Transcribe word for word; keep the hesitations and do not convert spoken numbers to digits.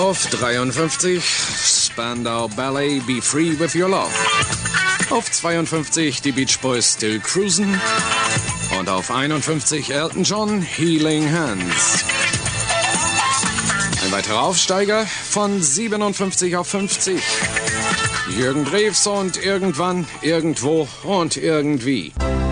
Auf dreiundfünfzig Spandau Ballet, Be Free With Your Love. Auf zweiundfünfzig die Beach Boys, Still Cruisin'. Und auf einundfünfzig Elton John, Healing Hands. Ein weiterer Aufsteiger von siebenundfünfzig auf fünfzig. Jürgen Drews und Irgendwann, Irgendwo und Irgendwie.